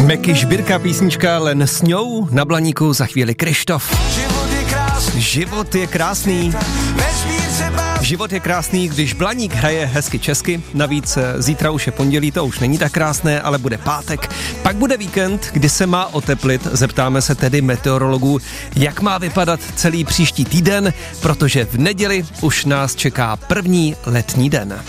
Meky Žbírka, písnička Len s ňou, na Blaníku za chvíli Krištof. Život je krásný. Život je krásný, když Blaník hraje hezky česky, navíc zítra už je pondělí, to už není tak krásné, ale bude pátek. Pak bude víkend, kdy se má oteplit, zeptáme se tedy meteorologů, jak má vypadat celý příští týden, protože v neděli už nás čeká první letní den.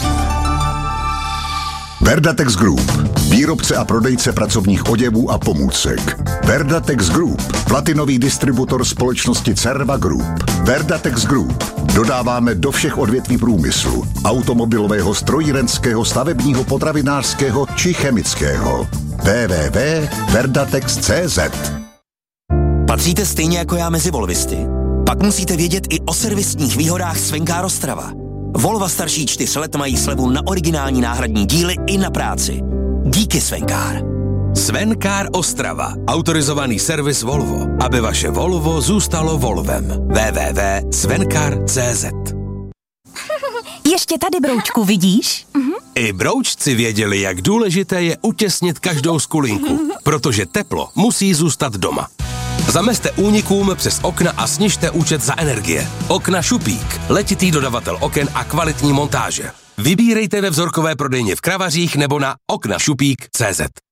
Verdatex Group. Výrobce a prodejce pracovních oděvů a pomůcek. Verdatex Group. Platinový distributor společnosti Cerva Group. Verdatex Group. Dodáváme do všech odvětví průmyslu. Automobilového, strojírenského, stavebního, potravinářského či chemického. www.verdatex.cz. Patříte stejně jako já mezi volvisty? Pak musíte vědět i o servisních výhodách Svenkár Ostrava. Volva starší 4 let mají slevu na originální náhradní díly i na práci. Díky Svenkár. Svenkár Ostrava. Autorizovaný servis Volvo. Aby vaše Volvo zůstalo Volvem. www.svenkar.cz. Ještě tady, broučku, vidíš? I broučci věděli, jak důležité je utěsnit každou skulinku, protože teplo musí zůstat doma. Zamezte únikům přes okna a snižte účet za energie. Okna Šupík, letitý dodavatel oken a kvalitní montáže. Vybírejte ve vzorkové prodejně v Kravařích nebo na oknašupík.cz.